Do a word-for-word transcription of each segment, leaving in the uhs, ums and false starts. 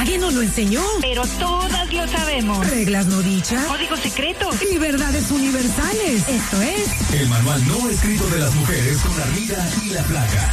Nadie nos lo enseñó. Pero todas lo sabemos. Reglas no dichas. Códigos secretos. Y verdades universales. Esto es... El manual no escrito de las mujeres con Ardilla y la Flaca.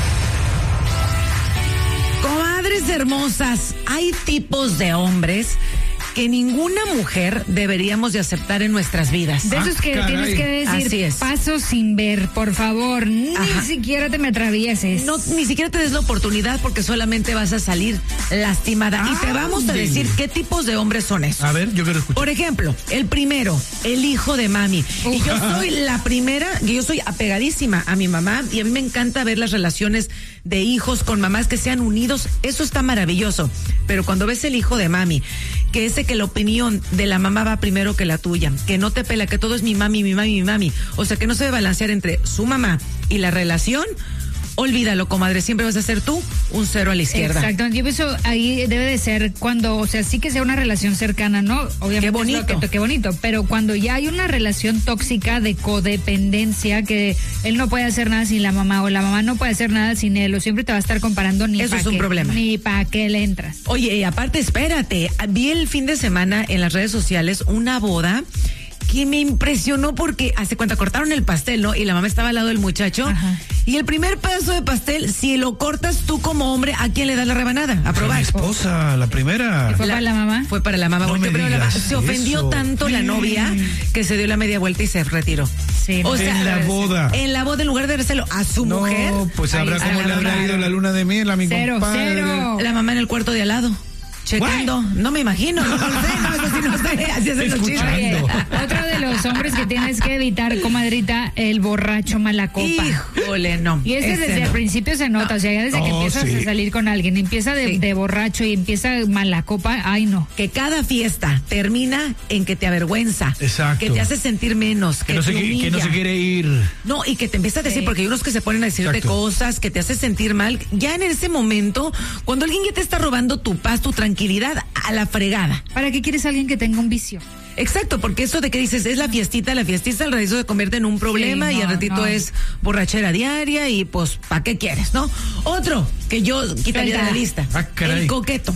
Comadres hermosas, hay tipos de hombres que ninguna mujer deberíamos de aceptar en nuestras vidas. De esos que Ah, tienes que decir, Así es. paso sin ver, por favor, ni Ajá. siquiera te me atravieses. No, ni siquiera te des la oportunidad porque solamente vas a salir lastimada. Y te vamos a Ándele. decir qué tipos de hombres son esos. A ver, yo quiero escuchar. Por ejemplo, el primero, el hijo de mami. Y yo soy la primera, yo soy apegadísima a mi mamá y a mí me encanta ver las relaciones de hijos con mamás que sean unidos. Eso está maravilloso. Pero cuando ves el hijo de mami, que ese que la opinión de la mamá va primero que la tuya, que no te pela, que todo es mi mami, mi mami, mi mami, o sea, que no se debe balancear entre su mamá y la relación, olvídalo, comadre, siempre vas a ser tú un cero a la izquierda. Exacto, yo pienso ahí debe de ser cuando, o sea, sí que sea una relación cercana, ¿no? Obviamente. Qué bonito. es lo que- qué bonito, pero cuando ya hay una relación tóxica de codependencia, que él no puede hacer nada sin la mamá o la mamá no puede hacer nada sin él, o siempre te va a estar comparando ni Eso pa' es un qué- problema. ni para qué le entras. Oye, y aparte, espérate, vi el fin de semana en las redes sociales una boda que me impresionó porque hace cuenta cortaron el pastel, ¿no? Y la mamá estaba al lado del muchacho. Ajá. Y el primer pedazo de pastel, si lo cortas tú como hombre, ¿a quién le das la rebanada? A A mi probar. esposa, la primera. ¿Fue para la mamá? Fue para la mamá. No volteó, me pero la- digas se ofendió eso. tanto la novia que se dio la media vuelta y se retiró. Sí, O no. sea, En la boda. En la boda, en lugar de dárselo a su No, mujer. pues sabrá ahí cómo se le la habrá mandaron. ido la luna de miel a mi Cero, compadre. cero. La mamá en el cuarto de al lado. Checando. No me imagino. No, no sé. No, eso sí no sé. Así hacen los chismes. Oye, Escuchando. otro de los hombres que tienes que evitar, comadrita, el borracho mala copa. Híjole, no. Y ese, ese desde no. el principio se nota, o sea, ya desde que No, empiezas sí. a salir con alguien, empieza de, Sí. de borracho y empieza mala copa, ay no. Que cada fiesta termina en que te avergüenza. Exacto. Que te hace sentir menos. Que no, se, te qui- que no humilla. se quiere ir. No, y que te empieza a decir, Sí. porque hay unos que se ponen a decirte Exacto. cosas que te hace sentir mal. Ya en ese momento, cuando alguien ya te está robando tu paz, tu tranquilidad, a la fregada. ¿Para qué quieres a alguien que tenga un vicio? Exacto, porque eso de que dices es la fiestita, la fiestita, al ratito se convierte en un problema Sí, y al no, ratito no. es borrachera diaria y pues, ¿para qué quieres, no? Otro que yo quitaría de la Suelta. lista, Ah, caray. el coqueto.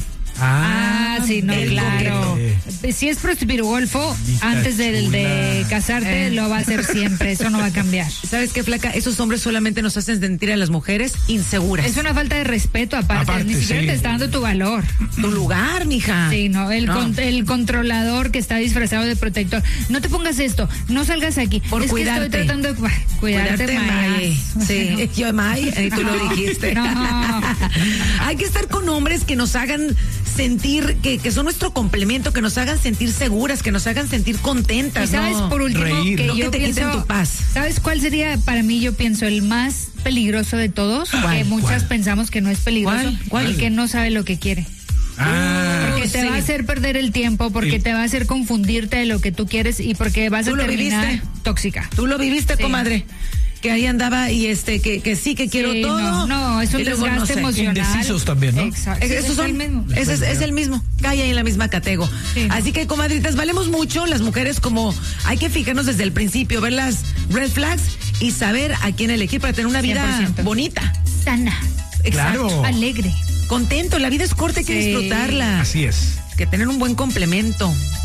Ah, sí, no, el claro. coquete. Si es prostipirugolfo, Vista antes de, de chula. casarte, Eh. lo va a hacer siempre, eso no va a cambiar. ¿Sabes qué, flaca? Esos hombres solamente nos hacen sentir a las mujeres inseguras. Es una falta de respeto, aparte, Aparte, ni siquiera sí. te está dando tu valor. Tu lugar, mija. Sí, no, el, No. con- el controlador que está disfrazado de protector. No te pongas esto, no salgas aquí. Por es cuidarte. Que estoy tratando de ay, cuidarte, más. May. Sí, yo, May, y tú lo dijiste. No. Hay que estar con hombres que nos hagan sentir, que, que son nuestro complemento, que nos hagan sentir seguras, que nos hagan sentir contentas. Y sabes, ¿no? por último, Reír, que ¿no? yo Que te quiten pienso, tu paz. ¿sabes cuál sería para mí, yo pienso, el más peligroso de todos? ¿Cuál? Que muchas ¿Cuál? pensamos que no es peligroso. ¿Cuál? ¿Cuál? El que no sabe lo que quiere. Ah, Porque te sí. va a hacer perder el tiempo, porque Y- te va a hacer confundirte de lo que tú quieres y porque vas ¿Tú a lo terminar viviste? tóxica. Tú lo viviste, Sí. comadre. Que ahí andaba y este, que, que sí, que quiero Sí, todo. No, no, es un y luego no desgaste sé. emocional. Indecisos también, ¿no? Exacto. Es- Sí, esos es son, el mismo. ese es, es el mismo, cae ahí en la misma catego. Sí, no. Así que, comadritas, valemos mucho las mujeres, como hay que fijarnos desde el principio, ver las red flags y saber a quién elegir para tener una vida cien por ciento. bonita. Sana, Claro. alegre. Contento, la vida es corta, hay que Sí. disfrutarla. así es. Que tener un buen complemento.